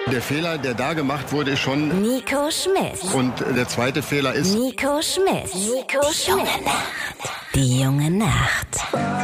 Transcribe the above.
Der Fehler, der da gemacht wurde, ist schon... Nico Schmidt. Und der zweite Fehler ist... Nico Schmidt. Nico Schmidt. Die junge Nacht.